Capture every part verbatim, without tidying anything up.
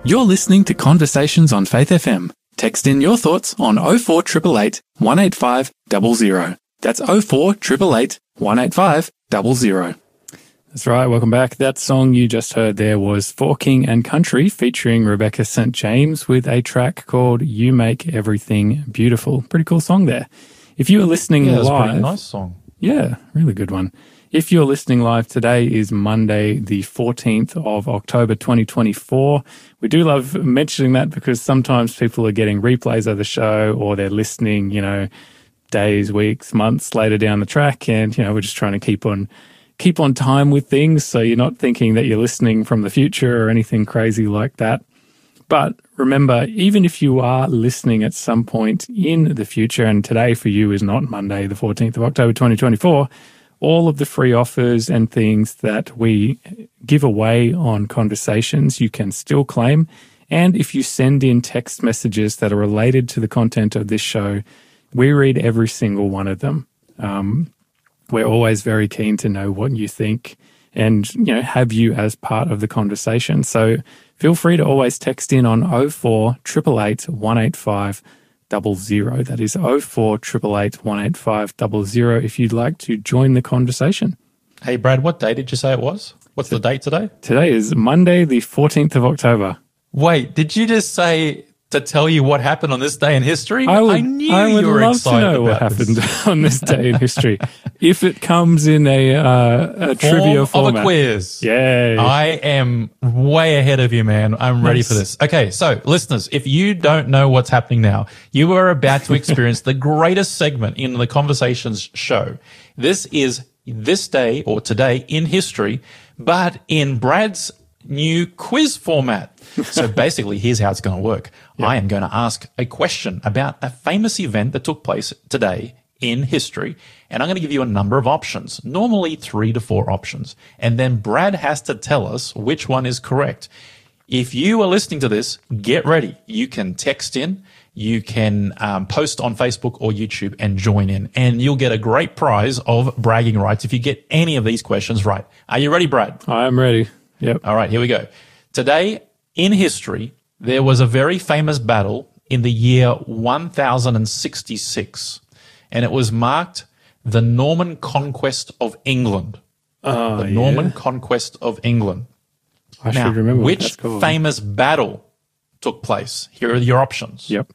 You're listening to Conversations on Faith F M. Text in your thoughts on oh four eight eight eight, one eight five zero zero. That's oh four eight eight eight, one eight five zero zero. That's right, welcome back. That song you just heard there was For King and Country featuring Rebecca Saint James with a track called You Make Everything Beautiful. Pretty cool song there. If you are listening yeah, live... Yeah, pretty nice song. Yeah, really good one. If you're listening live, today is Monday, the fourteenth of October, twenty twenty-four. We do love mentioning that because sometimes people are getting replays of the show or they're listening, you know, days, weeks, months later down the track. And, you know, we're just trying to keep on keep on time with things so you're not thinking that you're listening from the future or anything crazy like that. But remember, even if you are listening at some point in the future, and today for you is not Monday, the fourteenth of October, twenty twenty-four, all of the free offers and things that we give away on Conversations, you can still claim. And if you send in text messages that are related to the content of this show, we read every single one of them. Um, we're always very keen to know what you think and, you know, have you as part of the conversation. So feel free to always text in on oh four eight eight eight, one eight five zero zero. That is oh four eight eight eight, one eight five zero zero if you'd like to join the conversation. Hey, Brad, what day did you say it was? What's the date today? Today is Monday, the fourteenth of October. Wait, did you just say to tell you what happened on this day in history? I, would, I knew I would you were love excited to know what about happened this. on this day in history. If it comes in a, uh, a Form trivia format. of a quiz. Yay. I am way ahead of you, man. I'm ready Nice. for this. Okay, so listeners, if you don't know what's happening now, you are about to experience the greatest segment in the Conversations show. This is this day or today in history, but in Brad's new quiz format. So basically, here's how it's going to work. Yep. I am going to ask a question about a famous event that took place today in history, and I'm going to give you a number of options, normally three to four options, and then Brad has to tell us which one is correct. If you are listening to this, get ready. You can text in, you can um, post on Facebook or YouTube and join in, and you'll get a great prize of bragging rights if you get any of these questions right. Are you ready, Brad? I am ready. Yep. All right, here we go. Today in history, there was a very famous battle in the year one thousand sixty-six, and it was marked the Norman Conquest of England. Oh, the Norman yeah. Conquest of England. I now, should remember what which that's called. famous battle took place? Here are your options. Yep.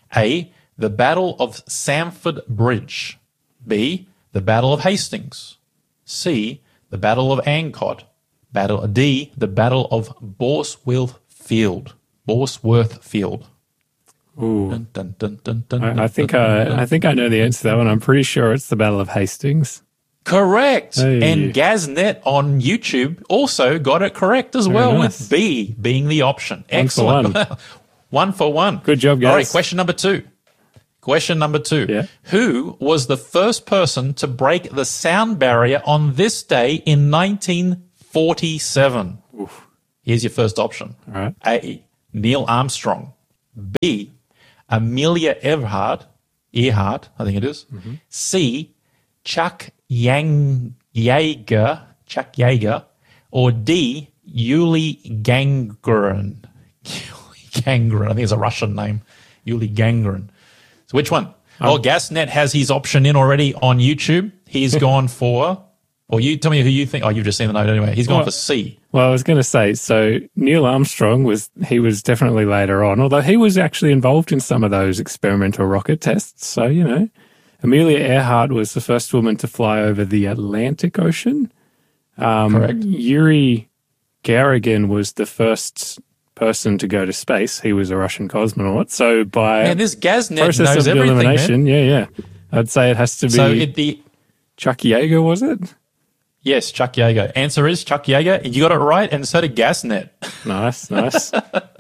A, the Battle of Stamford Bridge. B, the Battle of Hastings. C, the Battle of Ancot. Battle D, the Battle of Bosworth Field. Bosworth Field. Ooh. Dun, dun, dun, dun, dun, I, I dun, think dun, I, dun. I think I know the answer to that one. I'm pretty sure it's the Battle of Hastings. Correct. Hey. And Gaznet on YouTube also got it correct as Very well, nice. with B being the option. One for Excellent. one. One for one. Good job, guys. All right, question number two. Question number two. Yeah. Who was the first person to break the sound barrier on this day in nineteen forty-seven? Oof. Here's your first option. All right. A, Neil Armstrong. B, Amelia Earhart. Earhart, I think it is. Mm-hmm. C, Chuck Yang Yeager. Chuck Yeager. Or D, Yuli Gagarin. Yuli Gagarin. I think it's a Russian name. Yuli Gagarin. So which one? Um, oh, Gasnet has his option in already on YouTube. He's gone for, or you tell me who you think. Oh, you've just seen the note anyway. He's gone Well- for C. Well, I was going to say, so Neil Armstrong was, he was definitely later on, although he was actually involved in some of those experimental rocket tests. So, you know, Amelia Earhart was the first woman to fly over the Atlantic Ocean. Um, Correct. Yuri Gagarin was the first person to go to space. He was a Russian cosmonaut. So by Man, this Gasnet process knows of everything, elimination, man. yeah, yeah. I'd say it has to be So it, the Chuck Yeager, was it? yes, Chuck Yeager. Answer is Chuck Yeager. You got it right, and so did Gasnet. Nice, nice.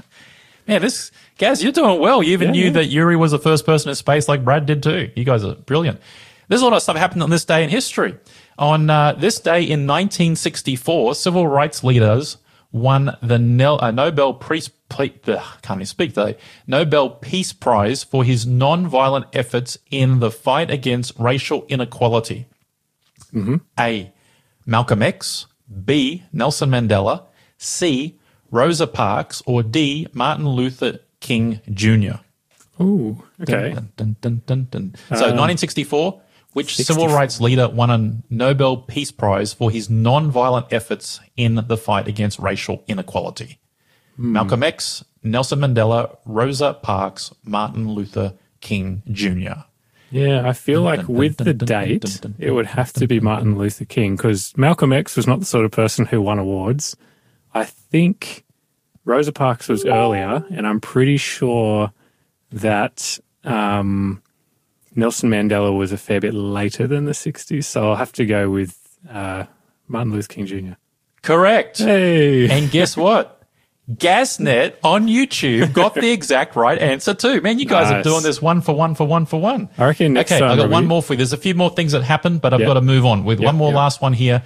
Man, this Gaz, you're doing well. You even Yeah, knew yeah. that Yuri was the first person in space, like Brad did too. You guys are brilliant. There's a lot of stuff happened on this day in history. On uh, this day in nineteen sixty-four, civil rights leaders won the Nel- uh, Nobel Peace Ple- ugh, can't even speak today. Nobel Peace Prize for his non-violent efforts in the fight against racial inequality. Mm-hmm. A, Malcolm X. B, Nelson Mandela. C, Rosa Parks, or D, Martin Luther King Junior? Ooh, okay. Dun, dun, dun, dun, dun. So Um, nineteen sixty-four, which sixty-four. civil rights leader won a Nobel Peace Prize for his non-violent efforts in the fight against racial inequality? Hmm. Malcolm X, Nelson Mandela, Rosa Parks, Martin Luther King Junior Yeah, I feel like dun, with dun, the dun, dun, date, dun, dun, it would have to be Martin Luther King because Malcolm X was not the sort of person who won awards. I think Rosa Parks was earlier, and I'm pretty sure that um, Nelson Mandela was a fair bit later than the sixties. So I'll have to go with uh, Martin Luther King Junior Correct. Hey! And guess what? Gasnet on YouTube got the exact right answer too. Man, you guys Nice. are doing this one for one for one for one. I reckon next okay, time, I've got Robbie- one more for you. There's a few more things that happened, but I've Yep. got to move on with Yep, one more yep. last one here.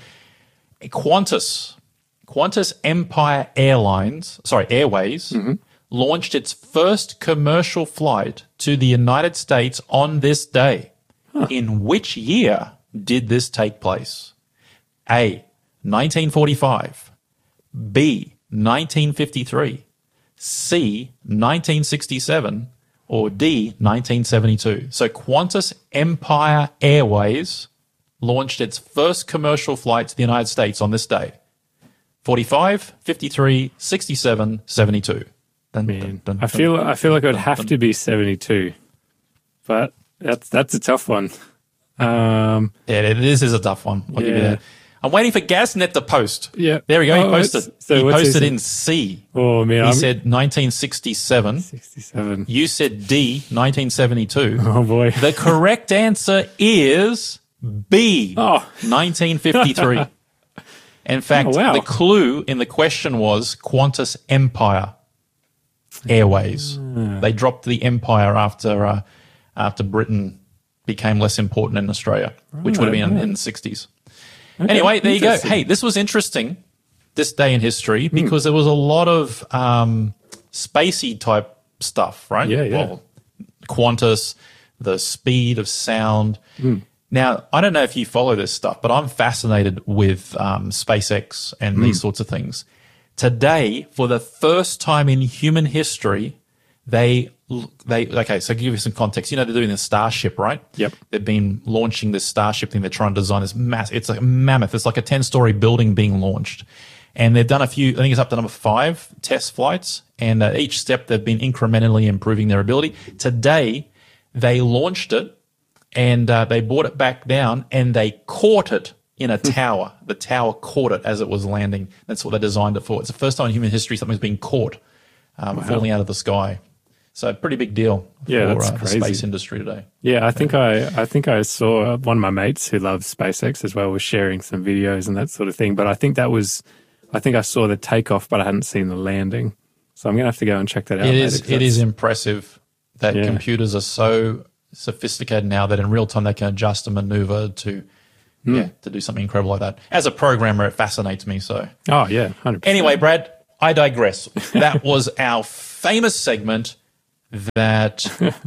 Qantas, Qantas Empire Airlines, sorry, Airways, Mm-hmm. launched its first commercial flight to the United States on this day. In which year did this take place? A, nineteen forty-five, B, nineteen fifty-three, C, nineteen sixty-seven, or D, nineteen seventy-two. So Qantas Empire Airways launched its first commercial flight to the United States on this day. forty-five, fifty-three, sixty-seven, seventy-two. Dun, Man, dun, dun, I feel dun, I feel like it would dun, have dun. to be seventy-two, but that's that's a tough one. Um, Yeah, this is a tough one. I'll give you Yeah. that. I'm waiting for Gasnet to post. Yeah. There we go. He Oh, posted. it's- so he what's his posted name? in C. oh man, He I'm said nineteen sixty-seven. sixty-seven. You said D, nineteen seventy-two. Oh boy. The correct answer is B, Oh. nineteen fifty-three. In fact, Oh, wow. the clue in the question was Qantas Empire Airways. Ah. They dropped the empire after uh, after Britain became less important in Australia, which would have been in, in the sixties. Anyway, there you go. interesting. Hey, this was interesting, this day in history, because there was a lot of um, spacey type stuff, right? Yeah, yeah. Well, Qantas, the speed of sound. Hmm. Now, I don't know if you follow this stuff, but I'm fascinated with um, SpaceX and Hmm. these sorts of things. Today, for the first time in human history, they they okay. So, to give you some context, you know they're doing the Starship, right? Yep. They've been launching this Starship thing. They're trying to design this mass. It's a mammoth. It's like a ten-story building being launched, and they've done a few. I think it's up to number five test flights, and uh, each step they've been incrementally improving their ability. Today, they launched it, and uh, they brought it back down, and they caught it in a tower. The tower caught it as it was landing. That's what they designed it for. It's the first time in human history something's been caught um, falling out of the sky. So pretty big deal Yeah, for that's uh, the crazy. space industry today. Yeah, I think I I think I saw one of my mates who loves SpaceX as well was sharing some videos and that sort of thing. But I think that was, I think I saw the takeoff, but I hadn't seen the landing. So I'm gonna have to go and check that out. It later, is 'cause it is that's- impressive that Yeah. computers are so sophisticated now that in real time they can adjust and maneuver to Hmm. yeah to do something incredible like that. As a programmer, it fascinates me. So Oh yeah, one hundred percent. anyway, Brad, I digress. That was our famous segment that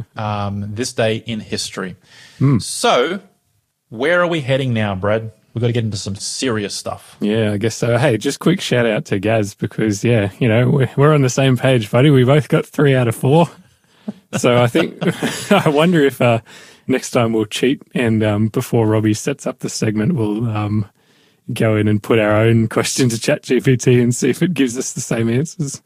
um, this day in history. Hmm. So where are we heading now, Brad? We've got to get into some serious stuff. Yeah, I guess so. Hey, just quick shout out to Gaz because yeah, you know we're, we're on the same page, buddy. We both got three out of four. So I think I wonder if uh, next time we'll cheat and um, before Robbie sets up the segment, we'll um, go in and put our own question to ChatGPT and see if it gives us the same answers.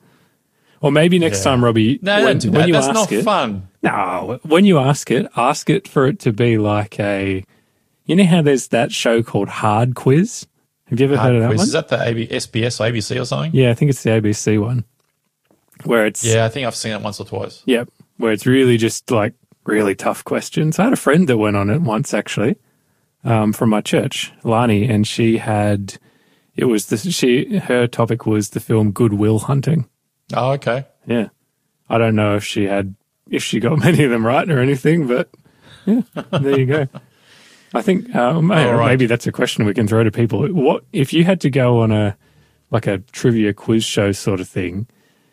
Or maybe next Yeah. time, Robbie, No, when, don't do when that. you That's ask not it, fun. no, when you ask it, ask it for it to be like a, you know how there's that show called Hard Quiz? Have you ever heard of that Quiz. one? Is that the A B, S B S or A B C or something? Yeah, I think it's the A B C one, where it's Yeah, I think I've seen it once or twice. Yep. Where it's really just like really tough questions. I had a friend that went on it once actually, um, from my church, Lani, and she had, it was the, she, her topic was the film Good Will Hunting. Oh, okay. Yeah. I don't know if she had, if she got many of them right or anything, but yeah, there you go. I think, um, I don't know, right. maybe that's a question we can throw to people. What, if you had to go on a, like a trivia quiz show sort of thing,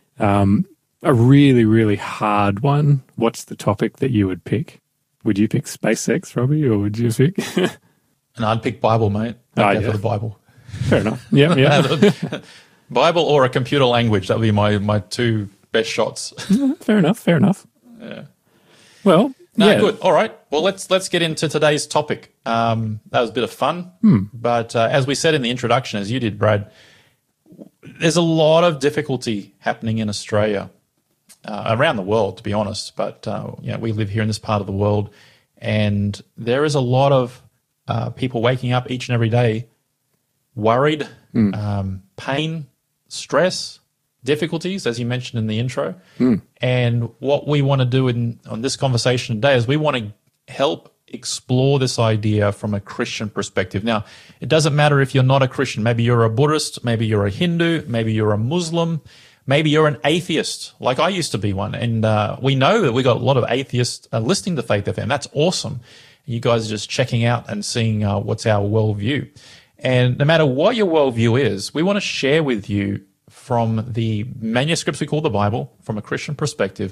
um, a really, really hard one, what's the topic that you would pick? Would you pick SpaceX, Robbie, or would you pick? And I'd pick Bible, mate. I'd Oh, go yeah. for the Bible. Fair enough. Yeah, yeah. Bible or a computer language. That would be my, my two best shots. Fair enough. Fair enough. Yeah. Well, no, yeah. good. All right. Well, let's let's get into today's topic. Um, that was a bit of fun, Hmm. but uh, as we said in the introduction, as you did, Brad, there's a lot of difficulty happening in Australia, uh, around the world, to be honest. But uh, you know, we live here in this part of the world, and there is a lot of uh, people waking up each and every day worried, Hmm. um, pain, stress, difficulties, as you mentioned in the intro. Mm. And what we want to do in on this conversation today is we want to help explore this idea from a Christian perspective. Now, it doesn't matter if you're not a Christian. Maybe you're a Buddhist, maybe you're a Hindu, maybe you're a Muslim, maybe you're an atheist, like I used to be one. And uh, we know that we got a lot of atheists uh, listening to Faith F M. That's awesome. You guys are just checking out and seeing uh, what's our worldview. And no matter what your worldview is, we want to share with you from the manuscripts we call the Bible, from a Christian perspective,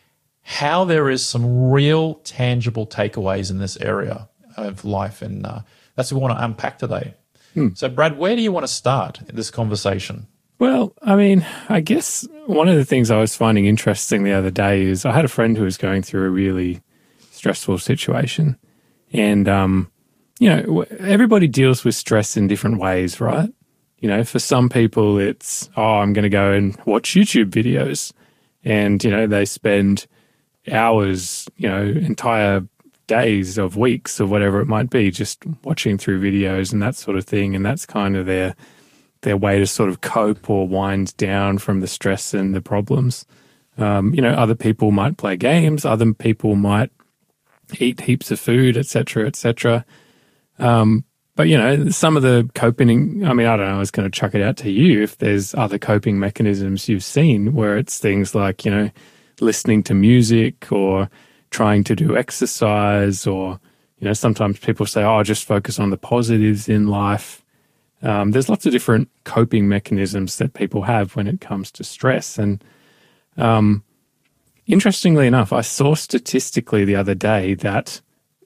how there is some real tangible takeaways in this area of life. And uh, that's what we want to unpack today. Hmm. So, Brad, where do you want to start this conversation? Well, I mean, I guess one of the things I was finding interesting the other day is I had a friend who was going through a really stressful situation. And, um, you know, everybody deals with stress in different ways, right? You know, for some people, it's, oh, I'm going to go and watch YouTube videos. And, you know, they spend hours, you know, entire days of weeks or whatever it might be, just watching through videos and that sort of thing. And that's kind of their their way to sort of cope or wind down from the stress and the problems. Um, you know, other people might play games. Other people might eat heaps of food, et cetera, et cetera. Um, But, you know, some of the coping, I mean, I don't know, I was going to chuck it out to you if there's other coping mechanisms you've seen where it's things like, you know, listening to music or trying to do exercise or, you know, sometimes people say, oh, just focus on the positives in life. Um, there's lots of different coping mechanisms that people have when it comes to stress. And um, interestingly enough, I saw statistically the other day that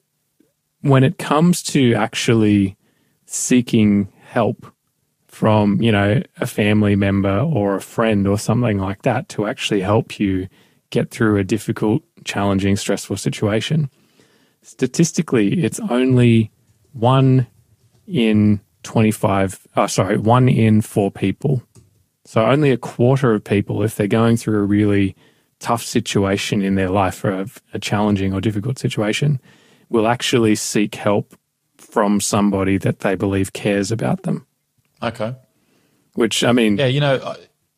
when it comes to actually seeking help from, you know, a family member or a friend or something like that to actually help you get through a difficult, challenging, stressful situation, statistically, it's only one in twenty-five, oh, sorry, one in four people. So only a quarter of people, if they're going through a really tough situation in their life or a, a challenging or difficult situation, will actually seek help from somebody that they believe cares about them. Okay. Which, I mean... Yeah, you know,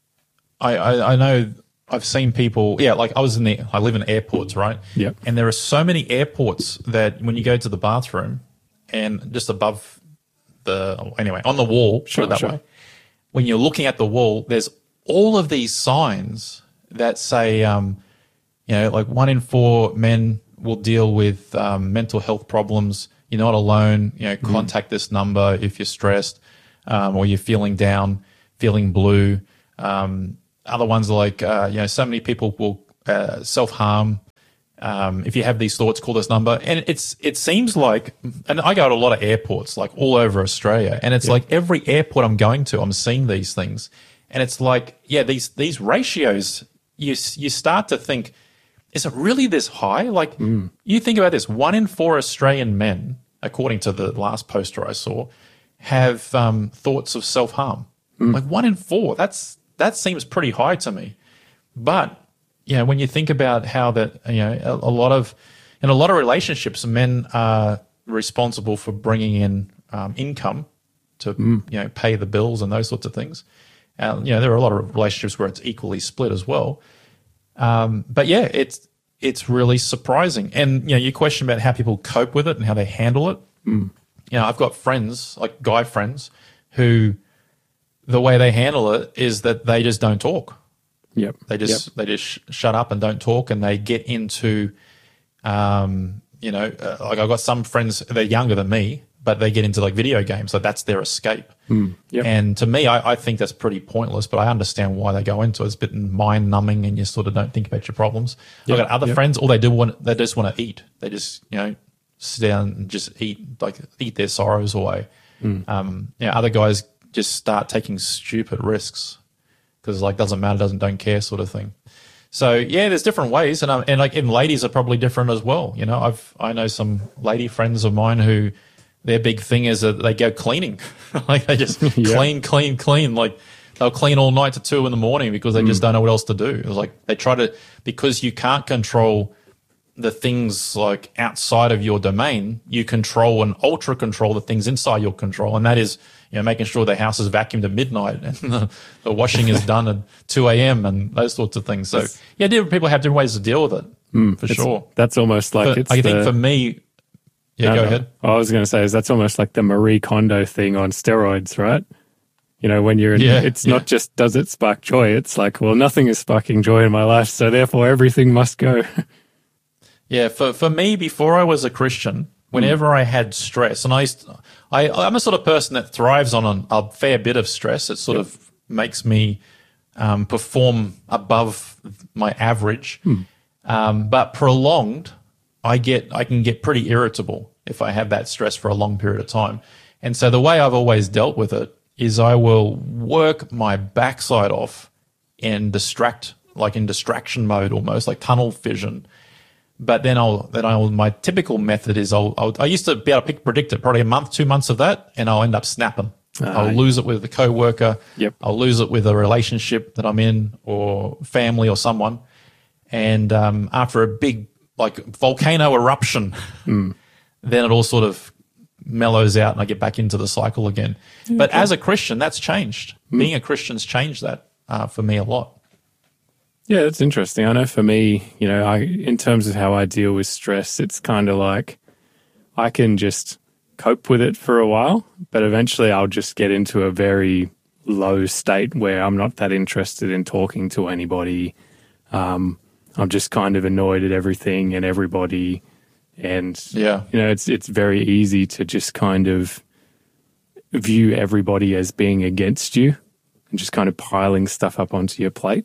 I, I, I know I've seen people... Yeah, like I was in the... I live in airports, right? Yep. And there are so many airports that when you go to the bathroom and just above the... Anyway, on the wall, sure, put it that sure. way, when you're looking at the wall, there's all of these signs that say, um, you know, like one in four men will deal with um, mental health problems. You're not alone. You know, contact mm. this number if you're stressed um, or you're feeling down, feeling blue. Um, other ones are like, uh, you know, so many people will uh, self-harm. Um, if you have these thoughts, call this number. And it's it seems like, and I go to a lot of airports, like all over Australia, and it's yeah. like every airport I'm going to, I'm seeing these things. And it's like, yeah, these these ratios, you you start to think, is it really this high? Like, mm. you think about this, one in four Australian men, according to the last poster I saw, have um, thoughts of self-harm. Mm. Like one in four, that's that seems pretty high to me. But, you know, when you think about how that, you know, a, a lot of, in a lot of relationships, men are responsible for bringing in um, income to, mm. you know, pay the bills and those sorts of things. Uh, you know, there are a lot of relationships where it's equally split as well. Um, but yeah, it's it's really surprising. And, you know, your question about how people cope with it and how they handle it. Mm. You know, I've got friends, like guy friends, who the way they handle it is that they just don't talk. Yep. They just yep. they just sh- shut up and don't talk, and they get into, um, you know, uh, like I've got some friends, they're younger than me, but they get into like video games. Like that's their escape. Mm. Yep. And to me, I, I think that's pretty pointless, but I understand why they go into it. It's a bit mind numbing and you sort of don't think about your problems. Yep. I've got other yep. friends, all they do want, they just want to eat. They just, you know, sit down and just eat, like eat their sorrows away. Mm. Um, you know, other guys just start taking stupid risks because like doesn't matter, doesn't don't care sort of thing. So yeah, there's different ways, and um, and like and ladies are probably different as well. You know, I've I know some lady friends of mine who their big thing is that they go cleaning, like they just yeah. clean, clean, clean. Like they'll clean all night to two in the morning because they mm. just don't know what else to do. It's like they try to because you can't control the things like outside of your domain. You control and ultra control the things inside your control, and that is, you know, making sure the house is vacuumed at midnight and the, the washing is done at two a.m. and those sorts of things. So, it's, yeah, different people have different ways to deal with it, mm, for sure. That's almost like but it's I the, think for me, yeah, no, go no. ahead. I was going to say is that's almost like the Marie Kondo thing on steroids, right? You know, when you're in, yeah, it's yeah. not just does it spark joy, it's like, well, nothing is sparking joy in my life, so therefore everything must go. Yeah, for, for me, before I was a Christian, whenever mm. I had stress, and I, used to, I, I'm a sort of person that thrives on a, a fair bit of stress. It sort yep. of makes me um, perform above my average. Mm. Um, but prolonged, I get I can get pretty irritable if I have that stress for a long period of time. And so the way I've always dealt with it is I will work my backside off and distract, like in distraction mode almost, like tunnel vision. But then I'll, then I'll, my typical method is I'll, I'll, I used to be able to pick, predict it, probably a month, two months of that, and I'll end up snapping. Uh, I'll lose it with a coworker. Yep. I'll lose it with a relationship that I'm in or family or someone. And, um, after a big, like volcano eruption, mm. then it all sort of mellows out and I get back into the cycle again. Yeah, but okay. as a Christian, that's changed. Mm. Being a Christian's changed that, uh, for me a lot. Yeah, that's interesting. I know for me, you know, I in terms of how I deal with stress, it's kind of like I can just cope with it for a while, but eventually I'll just get into a very low state where I'm not that interested in talking to anybody. Um, I'm just kind of annoyed at everything and everybody. And, yeah. you know, it's it's very easy to just kind of view everybody as being against you and just kind of piling stuff up onto your plate.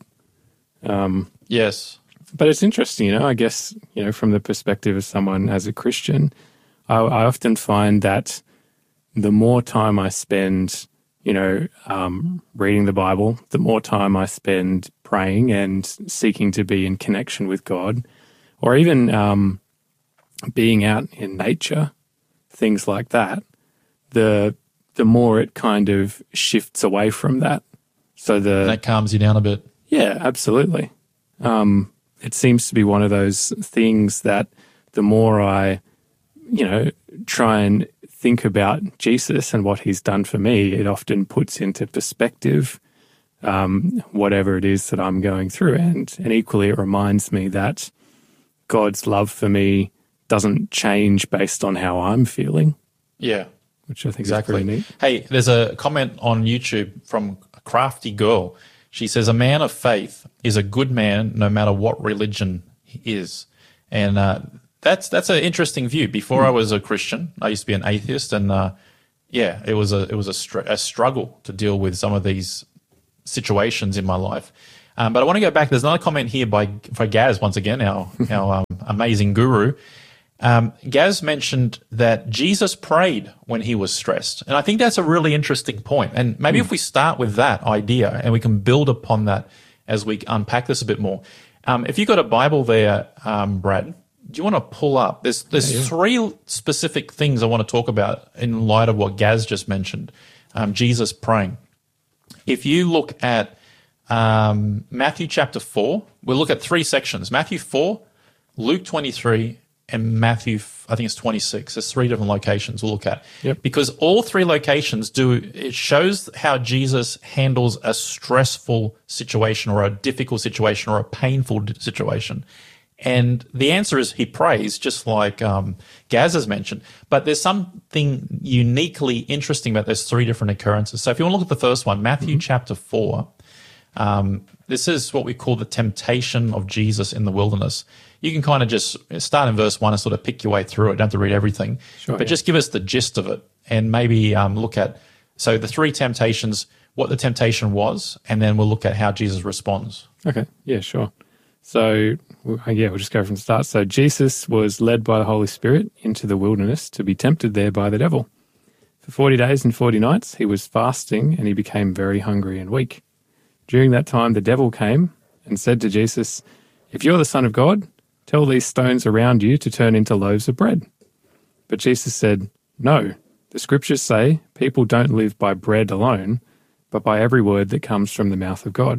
Um, yes. But it's interesting, you know, I guess, you know, from the perspective of someone as a Christian, I, I often find that the more time I spend, you know, um, reading the Bible, the more time I spend praying and seeking to be in connection with God, or even um, being out in nature, things like that, the the more it kind of shifts away from that. So the that calms you down a bit. Yeah, absolutely. Um, it seems to be one of those things that the more I, you know, try and think about Jesus and what he's done for me, it often puts into perspective um, whatever it is that I'm going through. And, and equally, it reminds me that God's love for me doesn't change based on how I'm feeling. Yeah. Which I think exactly. is pretty neat. Hey, there's a comment on YouTube from a crafty girl. She says, a man of faith is a good man no matter what religion he is. And uh, that's that's an interesting view. Before mm. I was a Christian, I used to be an atheist. And, uh, yeah, it was a it was a, str- a struggle to deal with some of these situations in my life. Um, but I want to go back. There's another comment here by, by Gaz, once again, our, our um, amazing guru. Um, Gaz mentioned that Jesus prayed when he was stressed. And I think that's a really interesting point. And maybe mm. if we start with that idea and we can build upon that as we unpack this a bit more. Um, if you've got a Bible there, um, Brad, do you want to pull up? There's there's yeah, yeah. three specific things I want to talk about in light of what Gaz just mentioned, um, Jesus praying. If you look at um, Matthew chapter four, we'll look at three sections. Matthew four, Luke twenty-three, and Matthew, I think it's twenty-six. There's three different locations we'll look at. Yep. Because all three locations do, it shows how Jesus handles a stressful situation or a difficult situation or a painful situation. And the answer is he prays, just like um, Gaz has mentioned. But there's something uniquely interesting about those three different occurrences. So if you want to look at the first one, Matthew mm-hmm. chapter four, um, this is what we call the temptation of Jesus in the wilderness. You can kind of just start in verse one and sort of pick your way through it. You don't have to read everything. Sure, but yeah. just give us the gist of it and maybe um, look at, so the three temptations, what the temptation was, and then we'll look at how Jesus responds. Okay, yeah, sure. So, yeah, we'll just go from the start. So Jesus was led by the Holy Spirit into the wilderness to be tempted there by the devil. For forty days and forty nights he was fasting, and he became very hungry and weak. During that time, the devil came and said to Jesus, "If you're the Son of God, tell these stones around you to turn into loaves of bread." But Jesus said, "No, the scriptures say people don't live by bread alone, but by every word that comes from the mouth of God."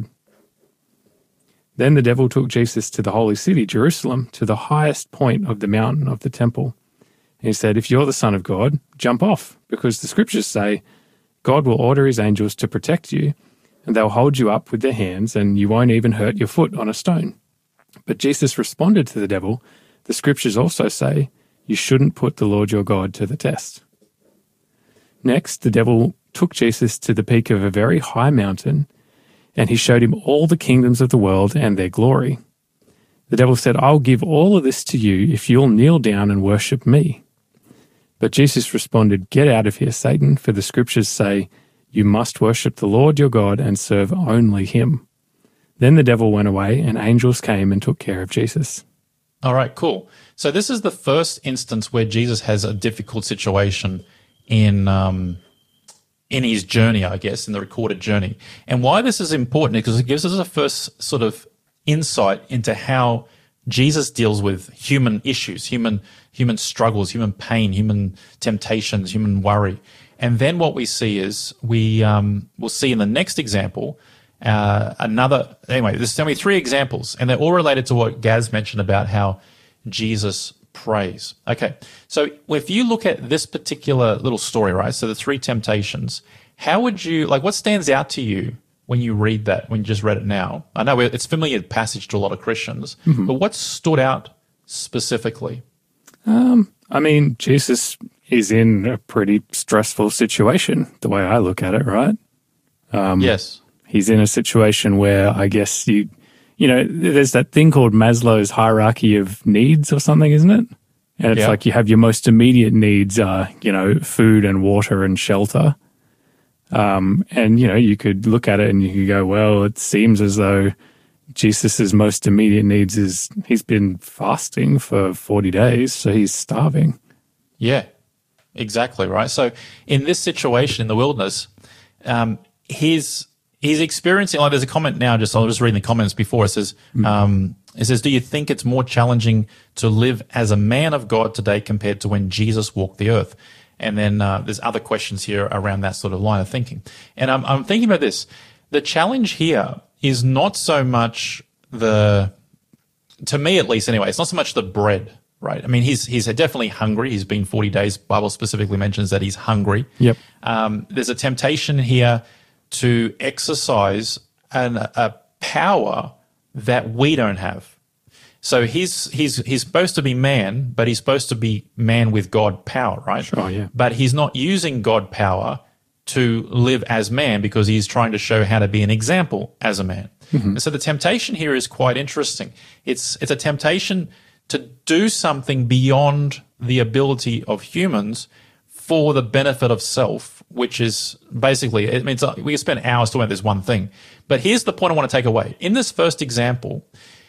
Then the devil took Jesus to the holy city, Jerusalem, to the highest point of the mountain of the temple. And he said, "If you're the Son of God, jump off, because the scriptures say God will order his angels to protect you, and they'll hold you up with their hands, and you won't even hurt your foot on a stone." But Jesus responded to the devil, "The scriptures also say you shouldn't put the Lord your God to the test." Next, the devil took Jesus to the peak of a very high mountain, and he showed him all the kingdoms of the world and their glory. The devil said, "I'll give all of this to you if you'll kneel down and worship me." But Jesus responded, "Get out of here, Satan, for the scriptures say you must worship the Lord your God and serve only him." Then the devil went away, and angels came and took care of Jesus. All right, cool. So this is the first instance where Jesus has a difficult situation in um, in his journey, I guess, in the recorded journey. And why this is important is because it gives us a first sort of insight into how Jesus deals with human issues, human human struggles, human pain, human temptations, human worry. And then what we see is we um, will see in the next example uh, another. Anyway, there's only three examples, and they're all related to what Gaz mentioned about how Jesus prays. Okay, so if you look at this particular little story, right? So the three temptations. How would you like? What stands out to you when you read that? When you just read it now, I know it's a familiar passage to a lot of Christians, mm-hmm. but what stood out specifically? Um, I mean, Jesus is in a pretty stressful situation, the way I look at it, right? Um, yes. He's in a situation where I guess you, you know, there's that thing called Maslow's hierarchy of needs or something, isn't it? And it's yeah. like you have your most immediate needs are, you know, food and water and shelter. Um, and, you know, you could look at it and you could go, well, it seems as though Jesus's most immediate needs is he's been fasting for forty days, so he's starving. Yeah, exactly, right? So in this situation in the wilderness, um, he's he's experiencing, like there's a comment now, just I was just reading the comments before, it says, mm. um, it says, do you think it's more challenging to live as a man of God today compared to when Jesus walked the earth? And then uh, there's other questions here around that sort of line of thinking. And I'm, I'm thinking about this. The challenge here is not so much the, to me at least anyway, it's not so much the bread, right? I mean, he's he's definitely hungry. He's been forty days. Bible specifically mentions that he's hungry. Yep. Um, there's a temptation here to exercise an, a power that we don't have. So he's he's he's supposed to be man, but he's supposed to be man with God power, right? Sure, yeah. But he's not using God power to live as man because he's trying to show how to be an example as a man. Mm-hmm. And so the temptation here is quite interesting. It's it's a temptation to do something beyond the ability of humans for the benefit of self, which is basically, it means we can spend hours talking about this one thing. But here's the point I want to take away. In this first example,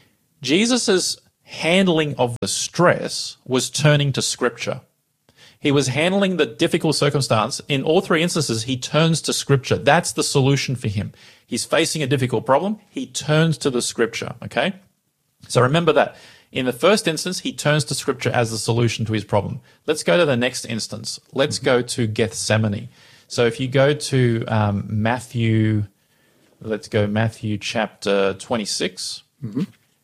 Jesus's handling of the stress was turning to Scripture. He was handling the difficult circumstance. In all three instances, he turns to Scripture. That's the solution for him. He's facing a difficult problem. He turns to the Scripture, okay? So remember that. In the first instance, he turns to Scripture as the solution to his problem. Let's go to the next instance. Let's go to Gethsemane. So if you go to um, Matthew, let's go Matthew chapter twenty-six. Mm-hmm.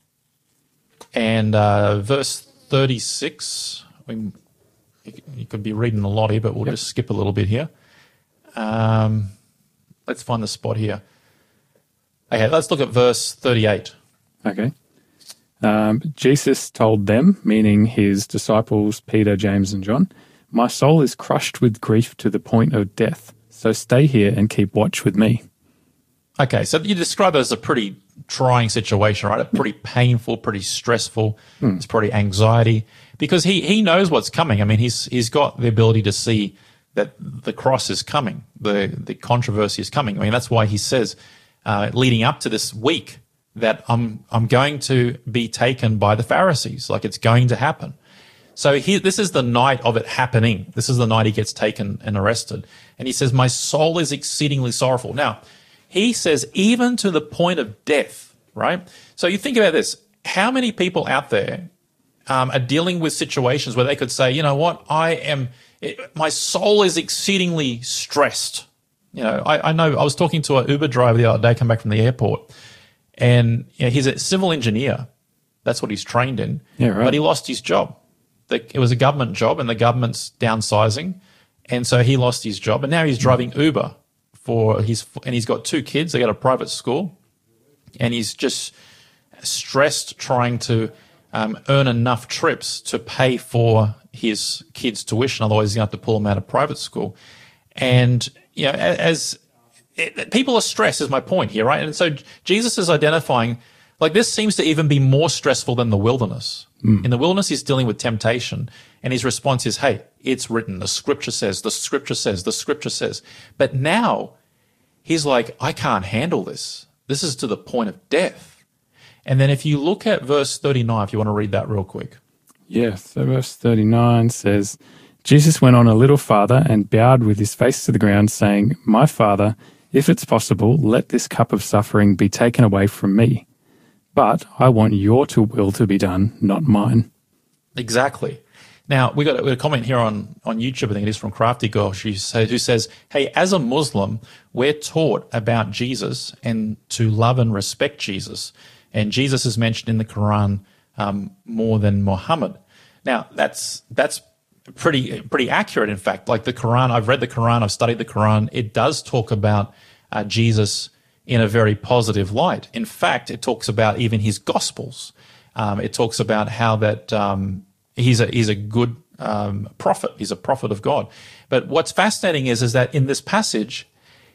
And uh, verse thirty-six, we, you could be reading a lot here, but we'll yep. just skip a little bit here. Um, let's find the spot here. Okay, let's look at verse thirty-eight. Okay. Um, Jesus told them, meaning his disciples, Peter, James, and John, "My soul is crushed with grief to the point of death, so stay here and keep watch with me." Okay, so you describe it as a pretty trying situation, right? A pretty painful, pretty stressful. Mm. It's pretty anxiety because he he knows what's coming. I mean, he's he's got the ability to see that the cross is coming, the the controversy is coming. I mean, that's why he says, uh, leading up to this week, that I'm I'm going to be taken by the Pharisees, like it's going to happen. So he, this is the night of it happening. This is the night he gets taken and arrested, and he says, "My soul is exceedingly sorrowful." Now, He says, even to the point of death, right? So you think about this. How many people out there um, are dealing with situations where they could say, you know what, I am, it, my soul is exceedingly stressed. You know, I, I know I was talking to an Uber driver the other day, come back from the airport, and you know, he's a civil engineer. That's what he's trained in. Yeah, right. But he lost his job. The, it was a government job, and the government's downsizing, and so he lost his job, and now he's driving Uber for his, and he's got two kids. They got a private school, and he's just stressed trying to um, earn enough trips to pay for his kids' tuition. Otherwise, he's going to have to pull them out of private school. And you know, as it, people are stressed, is my point here, right? And so Jesus is identifying, like, this seems to even be more stressful than the wilderness. Mm. In the wilderness, he's dealing with temptation, and his response is, hey, it's written. The scripture says, the scripture says, the scripture says. But now he's like, I can't handle this. This is to the point of death. And then if you look at verse thirty-nine, if you want to read that real quick. Yes, so verse thirty-nine says, Jesus went on a little farther and bowed with his face to the ground, saying, My Father, if it's possible, let this cup of suffering be taken away from me. But I want your to will to be done, not mine. Exactly. Now, we got a comment here on, on YouTube, I think it is from Crafty Girl, she said, who says, hey, as a Muslim, we're taught about Jesus and to love and respect Jesus. And Jesus is mentioned in the Quran um, more than Muhammad. Now, that's that's pretty pretty accurate, in fact. Like the Quran, I've read the Quran, I've studied the Quran. It does talk about uh, Jesus in a very positive light. In fact, it talks about even his Gospels. Um, it talks about how that um, he's a he's a good um, prophet. He's a prophet of God. But what's fascinating is is that in this passage,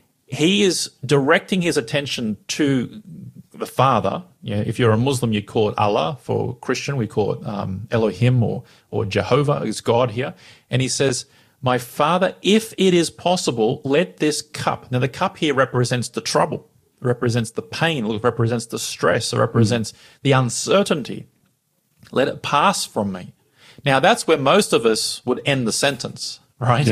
he is directing his attention to the Father. You know, if you're a Muslim, you call it Allah. For Christian, we call it um, Elohim or or Jehovah is God here. And he says, my Father, if it is possible, let this cup. Now, the cup here represents the trouble, represents the pain, represents the stress, it represents the uncertainty. Let it pass from me. Now, that's where most of us would end the sentence, right?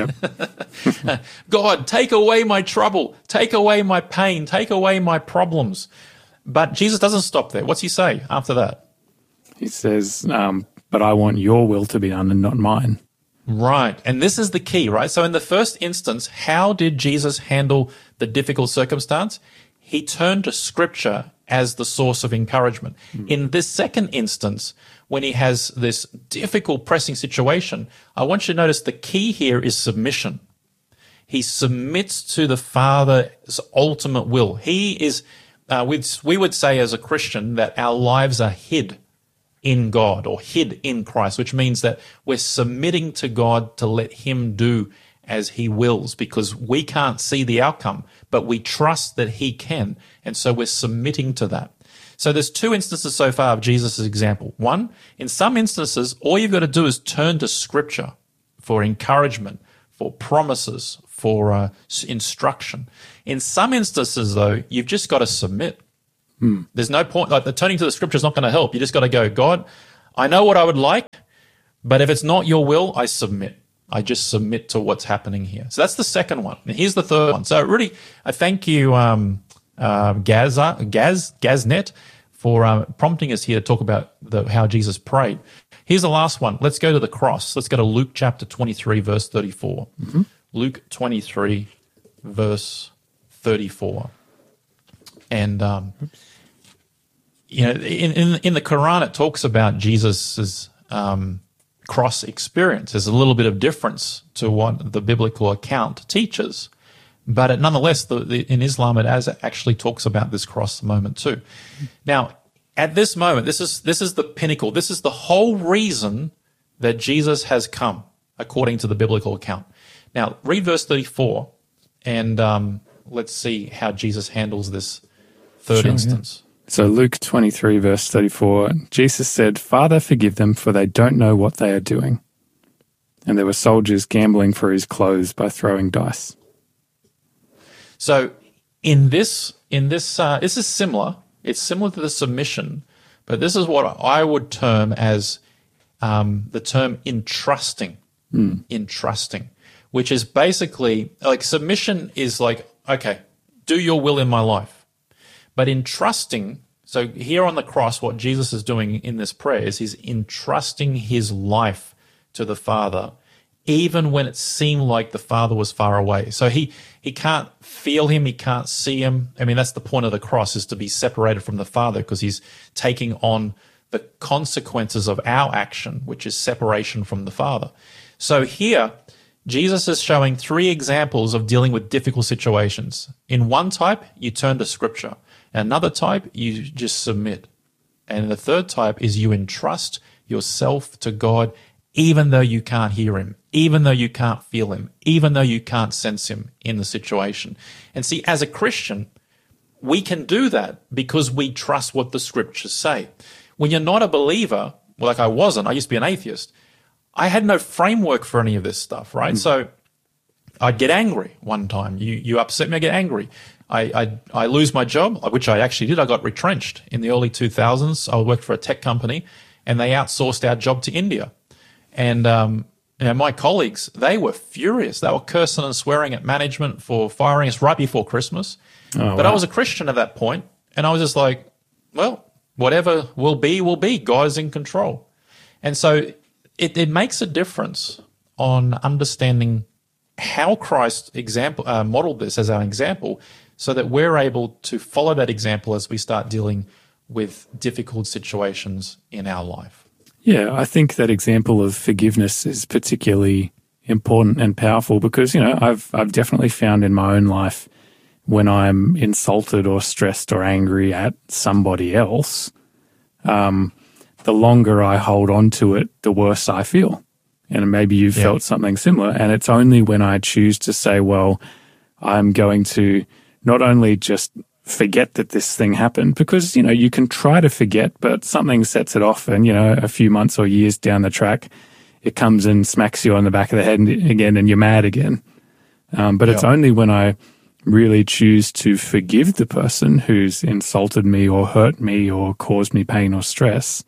Yep. God, take away my trouble, take away my pain, take away my problems. But Jesus doesn't stop there. What's he say after that? He says, um, but I want your will to be done and not mine. Right. And this is the key, right? So in the first instance, how did Jesus handle the difficult circumstance? He turned to Scripture as the source of encouragement. Mm. In this second instance, when he has this difficult, pressing situation, I want you to notice the key here is submission. He submits to the Father's ultimate will. He is, uh, we would say as a Christian that our lives are hid in God or hid in Christ, which means that we're submitting to God to let him do as he wills, because we can't see the outcome, but we trust that he can. And so we're submitting to that. So there's two instances so far of Jesus' example. One, in some instances, all you've got to do is turn to Scripture for encouragement, for promises, for uh, instruction. In some instances, though, you've just got to submit. Hmm. There's no point, like the turning to the Scripture is not going to help. You just got to go, God, I know what I would like, but if it's not your will, I submit. I just submit to what's happening here. So that's the second one. And here's the third one. So really, I thank you, um, uh, Gaz, uh, Gaz, Gaznet, for um, prompting us here to talk about the, how Jesus prayed. Here's the last one. Let's go to the cross. Let's go to Luke chapter twenty-three, verse thirty-four. Mm-hmm. Luke twenty-three, verse thirty-four. And, um, you know, in, in, in the Quran, it talks about Jesus's, um, cross experience. There's a little bit of difference to what the biblical account teaches, but it, nonetheless, the, the, in Islam, it as actually talks about this cross moment too. Now, at this moment, this is this is the pinnacle. This is the whole reason that Jesus has come, according to the biblical account. Now, read verse thirty-four, and um, let's see how Jesus handles this third sure, instance. Yeah. So Luke twenty-three, verse thirty-four, Jesus said, Father, forgive them, for they don't know what they are doing. And there were soldiers gambling for his clothes by throwing dice. So in this, in this, uh, this is similar. It's similar to the submission, but this is what I would term as um, the term entrusting. Mm. Entrusting, which is basically like submission is like, okay, do your will in my life. But in trusting, so here on the cross, what Jesus is doing in this prayer is he's entrusting his life to the Father, even when it seemed like the Father was far away. So he, he can't feel him, he can't see him. I mean, that's the point of the cross, is to be separated from the Father, because he's taking on the consequences of our action, which is separation from the Father. So here, Jesus is showing three examples of dealing with difficult situations. In one type, you turn to Scripture. Another type, you just submit. And the third type is you entrust yourself to God, even though you can't hear him, even though you can't feel him, even though you can't sense him in the situation. And see, as a Christian, we can do that because we trust what the Scriptures say. When you're not a believer, like I wasn't, I used to be an atheist, I had no framework for any of this stuff, right? Mm. So I'd get angry one time. You you upset me, I get angry. I, I I lose my job, which I actually did. I got retrenched in the early two thousands. I worked for a tech company, and they outsourced our job to India. And um, you know, my colleagues, they were furious. They were cursing and swearing at management for firing us right before Christmas. Oh, but wow. I was a Christian at that point, and I was just like, well, whatever will be, will be. God is in control. And so it, it makes a difference on understanding how Christ example uh, modeled this as our example, so that we're able to follow that example as we start dealing with difficult situations in our life. Yeah, I think that example of forgiveness is particularly important and powerful because, you know, I've I've definitely found in my own life when I'm insulted or stressed or angry at somebody else, um, the longer I hold on to it, the worse I feel. And maybe you've yeah. felt something similar. And it's only when I choose to say, well, I'm going to not only just forget that this thing happened, because, you know, you can try to forget, but something sets it off. And, you know, a few months or years down the track, it comes and smacks you on the back of the head again, and you're mad again. Um, but yeah. it's only when I really choose to forgive the person who's insulted me or hurt me or caused me pain or stress,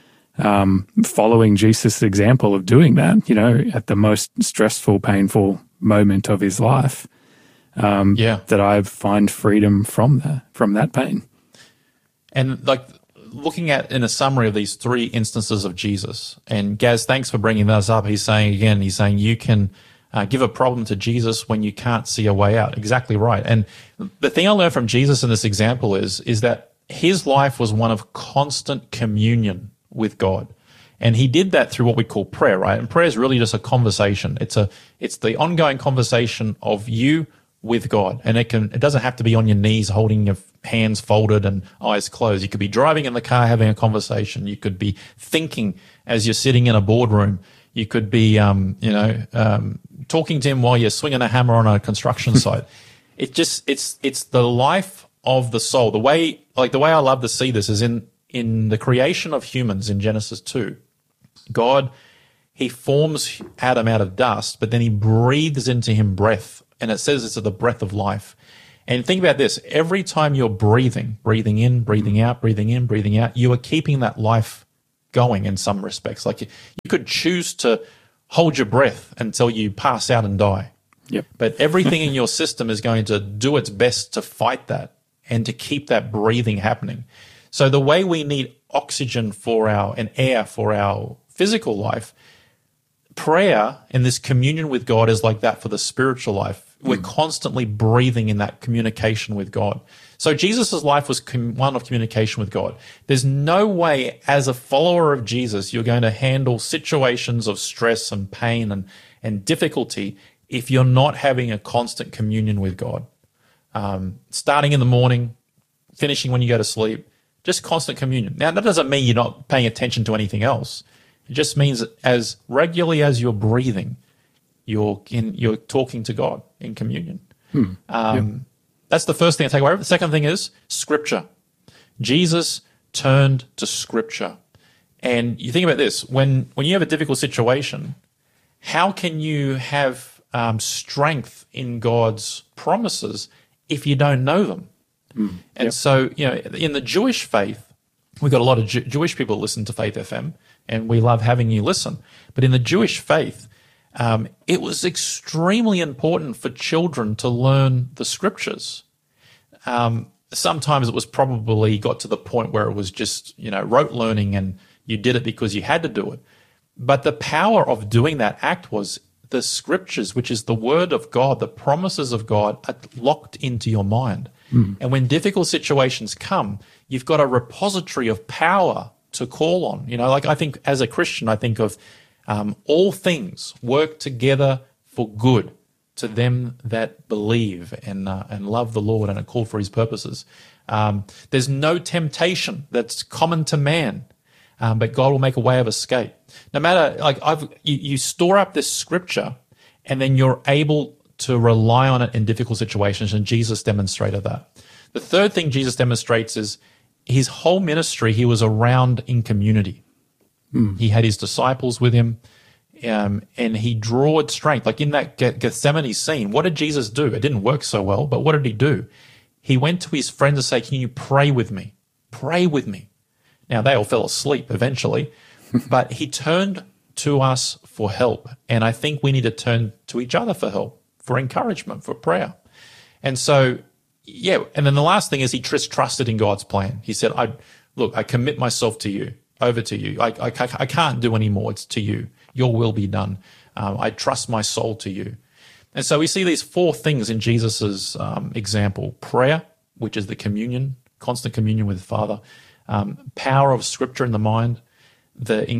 um, following Jesus' example of doing that, you know, at the most stressful, painful moment of his life, um, yeah. that I find freedom from that, from that pain. And like looking at in a summary of these three instances of Jesus, and Gaz, thanks for bringing those up. He's saying again, he's saying you can uh, give a problem to Jesus when you can't see a way out. Exactly right. And the thing I learned from Jesus in this example is, is that his life was one of constant communion with God. And he did that through what we call prayer, right? And prayer is really just a conversation. It's a, it's the ongoing conversation of you with God. And it can, it doesn't have to be on your knees, holding your hands folded and eyes closed. You could be driving in the car, having a conversation. You could be thinking as you're sitting in a boardroom. You could be, um, you know, um, talking to him while you're swinging a hammer on a construction site. It just, it's, it's the life of the soul. The way, like the way I love to see this is in, in the creation of humans in Genesis two, God, he forms Adam out of dust, but then he breathes into him breath. And it says it's the breath of life. And think about this. Every time you're breathing, breathing in, breathing out, breathing in, breathing out, you are keeping that life going in some respects. Like you, you could choose to hold your breath until you pass out and die. Yep. But everything in your system is going to do its best to fight that and to keep that breathing happening. So the way we need oxygen for our and air for our physical life, prayer and this communion with God is like that for the spiritual life. We're mm. constantly breathing in that communication with God. So Jesus' life was com- one of communication with God. There's no way as a follower of Jesus you're going to handle situations of stress and pain and, and difficulty if you're not having a constant communion with God. Um, starting in the morning, finishing when you go to sleep, just constant communion. Now, that doesn't mean you're not paying attention to anything else. It just means that as regularly as you're breathing, you're in, you're talking to God in communion. Hmm. Um, yep. That's the first thing I take away. The second thing is Scripture. Jesus turned to Scripture. And you think about this. When, when you have a difficult situation, how can you have um, strength in God's promises if you don't know them? Hmm. And yep. so, you know, in the Jewish faith, we've got a lot of Jew- Jewish people that listen to Faith F M, and we love having you listen. But in the Jewish faith, um, it was extremely important for children to learn the Scriptures. Um, sometimes it was probably got to the point where it was just, you know, rote learning and you did it because you had to do it. But the power of doing that act was the scriptures, which is the word of God, the promises of God are locked into your mind. Mm. And when difficult situations come, you've got a repository of power to call on. You know, like I think as a Christian, I think of um, all things work together for good to them that believe and uh, and love the Lord and are called for his purposes. Um, there's no temptation that's common to man, um, but God will make a way of escape. No matter, like I've, you, you store up this scripture and then you're able to rely on it in difficult situations, and Jesus demonstrated that. The third thing Jesus demonstrates is his whole ministry, he was around in community. Mm. He had his disciples with him, um, and he drawed strength. Like in that Gethsemane scene, what did Jesus do? It didn't work so well, but what did he do? He went to his friends and said, can you pray with me? Pray with me. Now, they all fell asleep eventually, but he turned to us for help. And I think we need to turn to each other for help, for encouragement, for prayer. And so, yeah, and then the last thing is he just trusted in God's plan. He said, I look, I commit myself to you, over to you. I, I, I can't do any more. It's to you. Your will be done. Um, I trust my soul to you. And so we see these four things in Jesus's um, example: prayer, which is the communion, constant communion with the Father, um, power of Scripture in the mind, the